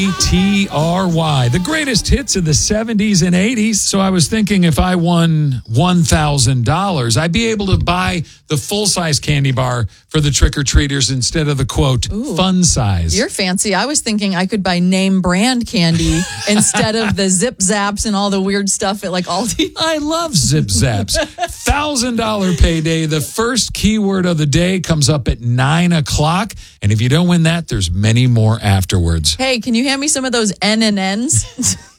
TRY, the greatest hits of the 70s and 80s. So I was thinking if I won $1,000, I'd be able to buy the full-size candy bar for the trick-or-treaters instead of the, quote, fun size. You're fancy. I was thinking I could buy name brand candy instead of the Zip Zaps and all the weird stuff at like Aldi. I love Zip Zaps. $1,000 payday. The first keyword of the day comes up at 9 o'clock. And if you don't win that, there's many more afterwards. Hey, can you hand me some of those N and N's?